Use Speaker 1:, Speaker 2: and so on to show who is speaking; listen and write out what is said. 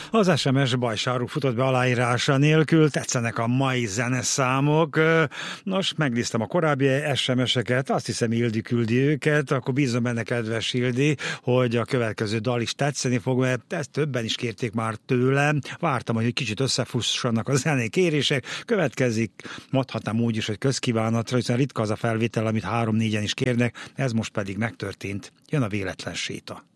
Speaker 1: Az SMS Bajsáruk futott be aláírása nélkül, tetszenek a mai zeneszámok. Nos, megnéztem a korábbi SMS-eket, azt hiszem Ildi küldi őket, akkor bízom benne, kedves Ildi, hogy a következő dal is tetszeni fog, mert ezt többen is kérték már tőlem. Vártam, hogy kicsit összefussanak a zenékérések. Következik, mondhatnám úgy is, hogy közkívánatra, hiszen ritka az a felvétel, amit 3-4-en is kérnek, ez most pedig megtörtént. Jön a véletlen séta.